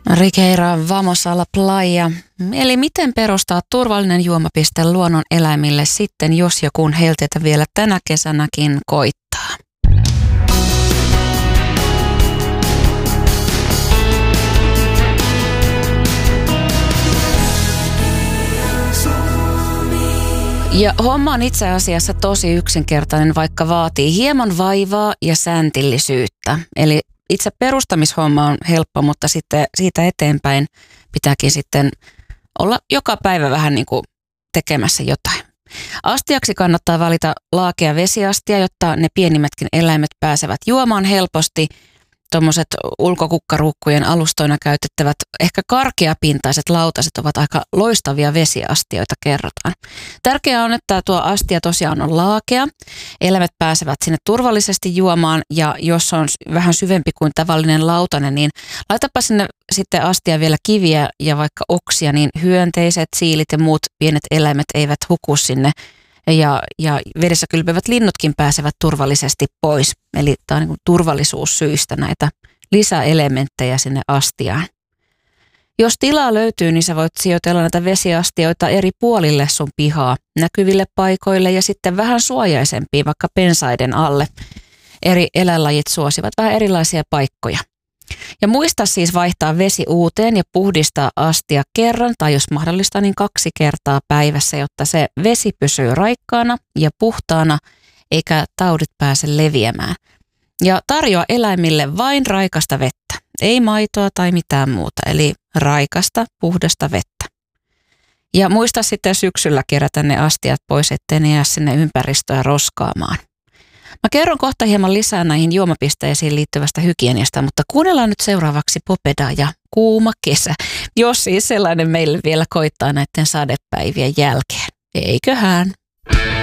Riqueira Vamos a la Playa. Eli miten perustaa turvallinen juomapiste luonnon eläimille sitten, jos ja kun helteitä vielä tänä kesänäkin koittaa? Ja homma on itse asiassa tosi yksinkertainen, vaikka vaatii hieman vaivaa ja sääntillisyyttä. Eli itse perustamishomma on helppo, mutta sitten siitä eteenpäin pitääkin sitten olla joka päivä vähän niin kuin tekemässä jotain. Astiaksi kannattaa valita laakea vesiastia, jotta ne pienimmätkin eläimet pääsevät juomaan helposti. Tuommoiset ulkokukkaruukkujen alustoina käytettävät ehkä karkeapintaiset lautaset ovat aika loistavia vesiastioita, kerrotaan. Tärkeää on, että tuo astia tosiaan on laakea. Eläimet pääsevät sinne turvallisesti juomaan, ja jos on vähän syvempi kuin tavallinen lautanen, niin laitapa sinne sitten astia vielä kiviä ja vaikka oksia, niin hyönteiset, siilit ja muut pienet eläimet eivät huku sinne. Ja vedessä kylpivät linnutkin pääsevät turvallisesti pois. Eli tämä on niin kuin turvallisuussyistä näitä lisäelementtejä sinne astiaan. Jos tilaa löytyy, niin sä voit sijoitella näitä vesiastioita eri puolille sun pihaa, näkyville paikoille ja sitten vähän suojaisempiin, vaikka pensaiden alle. Eri eläinlajit suosivat vähän erilaisia paikkoja. Ja muista siis vaihtaa vesi uuteen ja puhdistaa astia kerran tai jos mahdollista niin 2 kertaa päivässä, jotta se vesi pysyy raikkaana ja puhtaana eikä taudit pääse leviämään. Ja tarjoa eläimille vain raikasta vettä, ei maitoa tai mitään muuta, eli raikasta, puhdasta vettä. Ja muista sitten syksyllä kerätä ne astiat pois, ettei ne jää sinne ympäristöä roskaamaan. Mä kerron kohta hieman lisää näihin juomapisteisiin liittyvästä hygieniasta, mutta kuunnellaan nyt seuraavaksi Popeda ja Kuuma kesä, jos siis sellainen meille vielä koittaa näiden sadepäivien jälkeen. Eiköhän?